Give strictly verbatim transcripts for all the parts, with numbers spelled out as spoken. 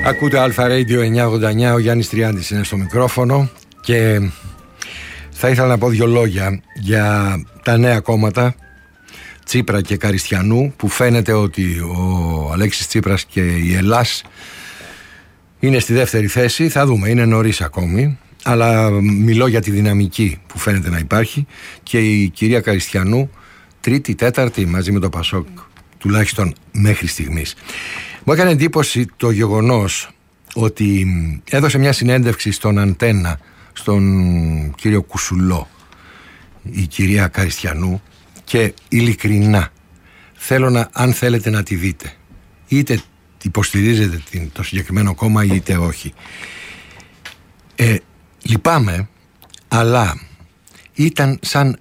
Ακούτε Αλφα Radio εννιακόσια ογδόντα εννιά, ο Γιάννης Τριάντης είναι στο μικρόφωνο και θα ήθελα να πω δύο λόγια για τα νέα κόμματα Τσίπρα και Καριστιανού, που φαίνεται ότι ο Αλέξης Τσίπρας και η Ελλάς είναι στη δεύτερη θέση. Θα δούμε, είναι νωρίς ακόμη, αλλά μιλώ για τη δυναμική που φαίνεται να υπάρχει, και η κυρία Καριστιανού τρίτη, τέταρτη μαζί με το Πασόκ, τουλάχιστον μέχρι στιγμής. Μου έκανε εντύπωση το γεγονός ότι έδωσε μια συνέντευξη στον Αντένα, στον κύριο Κουσουλό, η κυρία Καριστιανού, και ειλικρινά θέλω να, αν θέλετε να τη δείτε, είτε υποστηρίζετε το συγκεκριμένο κόμμα είτε όχι, ε, λυπάμαι, αλλά ήταν σαν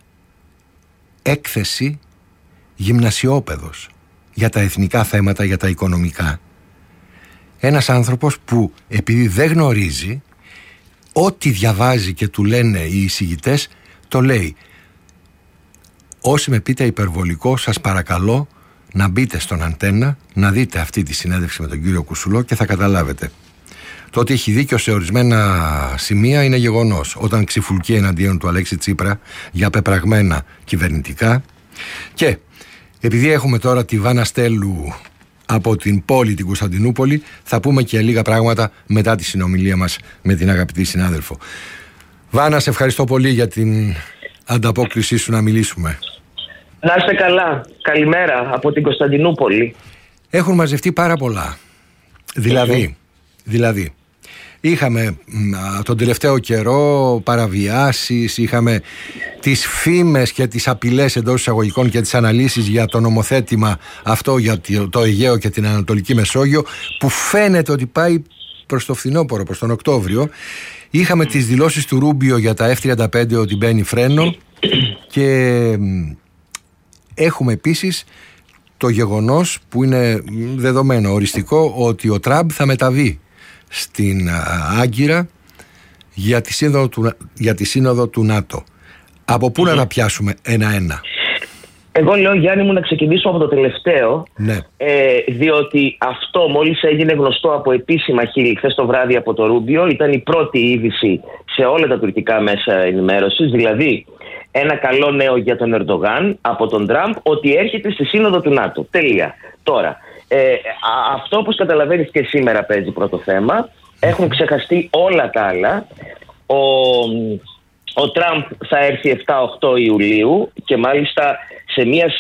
έκθεση γυμνασιόπαιδος για τα εθνικά θέματα, για τα οικονομικά. Ένας άνθρωπος που επειδή δεν γνωρίζει, ό,τι διαβάζει και του λένε οι εισηγητές το λέει. Όσοι με πείτε υπερβολικό, σας παρακαλώ να μπείτε στον Αντένα, να δείτε αυτή τη συνέντευξη με τον κύριο Κουσουλό και θα καταλάβετε. Το ότι έχει δίκιο σε ορισμένα σημεία είναι γεγονός. Όταν ξυφουλκεί εναντίον του Αλέξη Τσίπρα για πεπραγμένα κυβερνητικά. Και επειδή έχουμε τώρα τη Βάνα Στέλου από την πόλη την Κωνσταντινούπολη, θα πούμε και λίγα πράγματα μετά τη συνομιλία μας με την αγαπητή συνάδελφο. Βάνα, σε ευχαριστώ πολύ για την ανταπόκρισή σου να μιλήσουμε. Να είστε καλά. Καλημέρα από την Κωνσταντινούπολη. Έχουν μαζευτεί πάρα πολλά. Δηλαδή, δηλαδή είχαμε τον τελευταίο καιρό παραβιάσεις, είχαμε τις φήμες και τις απειλές εντός εισαγωγικών και τις αναλύσεις για το νομοθέτημα αυτό για το Αιγαίο και την Ανατολική Μεσόγειο, που φαίνεται ότι πάει προς το φθινόπωρο, προς τον Οκτώβριο. Είχαμε τις δηλώσεις του Ρούμπιο για τα εφ τριάντα πέντε ότι μπαίνει φρένο, και έχουμε επίσης το γεγονός που είναι δεδομένο, οριστικό, ότι ο Τραμπ θα μεταβεί στην Άγκυρα για τη σύνοδο του, για τη σύνοδο του ΝΑΤΟ. Από πού mm-hmm. να τα πιάσουμε ένα-ένα? Εγώ λέω, Γιάννη μου, να ξεκινήσω από το τελευταίο, ναι. ε, διότι αυτό μόλις έγινε γνωστό από επίσημα χείλη χθες το βράδυ από το Ρούμπιο, ήταν η πρώτη είδηση σε όλα τα τουρκικά μέσα ενημέρωσης, δηλαδή ένα καλό νέο για τον Ερντογάν από τον Τραμπ, ότι έρχεται στη σύνοδο του ΝΑΤΟ. Τελεία. Τώρα, ε, αυτό όπως καταλαβαίνεις και σήμερα παίζει πρώτο θέμα. Έχουν ξεχαστεί όλα τα άλλα. Ο, ο Τραμπ θα έρθει εφτά οχτώ Ιουλίου και μάλιστα σε μια